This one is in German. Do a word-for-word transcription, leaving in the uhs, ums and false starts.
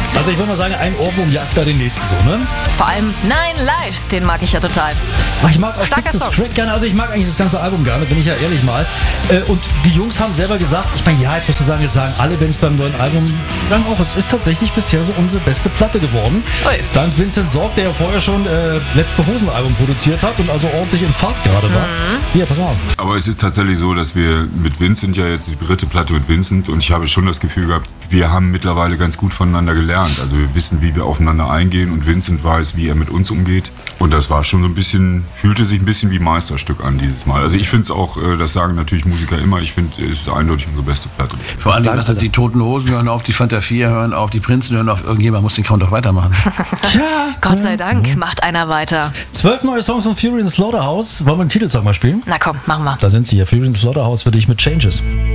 Also ich würde mal sagen, ein Ohrwurm jagt da den nächsten so, ne? Vor allem Nine Lives, den mag ich ja total. Ach, ich mag auch Starker das Song. Track gerne, also ich mag eigentlich das ganze Album gerne, bin ich ja ehrlich mal. Äh, Und die Jungs haben selber gesagt, ich meine, ja, jetzt wirst du sagen, jetzt sagen alle Bands beim neuen Album, sagen auch, es ist tatsächlich bisher so unsere beste Platte geworden. Ui. Dank Vincent Sorg, der ja vorher schon äh, letzte Hosen-Album produziert hat und also ordentlich in Fahrt gerade war. Hier, pass mal auf. Aber es ist tatsächlich so, dass wir mit Vincent ja jetzt die dritte Platte mit Vincent und ich habe schon das Gefühl gehabt, wir haben mittlerweile ganz gut voneinander gelernt. Also wir wissen, wie wir aufeinander eingehen und Vincent weiß, wie er mit uns umgeht. Und das war schon so ein bisschen, fühlte sich ein bisschen wie Meisterstück an dieses Mal. Also ich finde es auch, äh, das sagen natürlich Musiker immer, ich finde, es ist eindeutig unsere beste Platte. Vor allem, sagen also sie die Toten Hosen hören auf, die Fanta vier hören auf, die Prinzen hören auf, irgendjemand muss den Count auch weitermachen. Tja, Gott sei Dank macht einer weiter. zwölf neue Songs von Fury in the Slaughterhouse. Wollen wir den Titelsong mal spielen? Na komm, machen wir. Da sind sie hier. Fury in the Slaughterhouse für dich mit Changes.